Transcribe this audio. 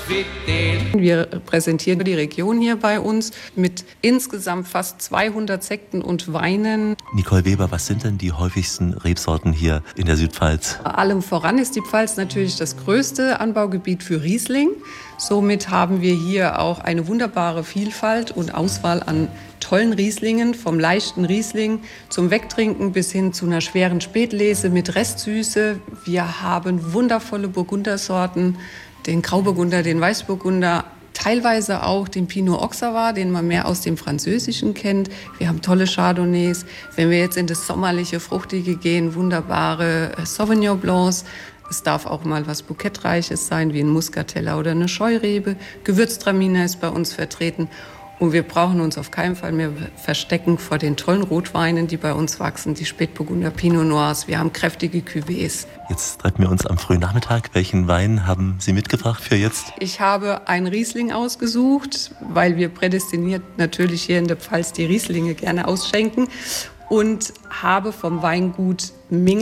Wir präsentieren die Region hier bei uns mit insgesamt fast 200 Sekten und Weinen. Nicole Weber, was sind denn die häufigsten Rebsorten hier in der Südpfalz? Allem voran ist die Pfalz natürlich das größte Anbaugebiet für Riesling. Somit haben wir hier auch eine wunderbare Vielfalt und Auswahl an tollen Rieslingen, vom leichten Riesling zum Wegtrinken bis hin zu einer schweren Spätlese mit Restsüße. Wir haben wundervolle Burgundersorten, den Grauburgunder, den Weißburgunder, teilweise auch den Pinot Auxerrois, den man mehr aus dem Französischen kennt. Wir haben tolle Chardonnays. Wenn wir jetzt in das sommerliche, fruchtige gehen, wunderbare Sauvignon Blancs. Es darf auch mal was Bukettreiches sein, wie ein Muscatella oder eine Scheurebe. Gewürztraminer ist bei uns vertreten. Und wir brauchen uns auf keinen Fall mehr verstecken vor den tollen Rotweinen, die bei uns wachsen, die Spätburgunder, Pinot Noirs. Wir haben kräftige Cuvées. Jetzt treffen wir uns am frühen Nachmittag. Welchen Wein haben Sie mitgebracht für jetzt? Ich habe einen Riesling ausgesucht, weil wir prädestiniert natürlich hier in der Pfalz die Rieslinge gerne ausschenken. Und habe vom Weingut Minge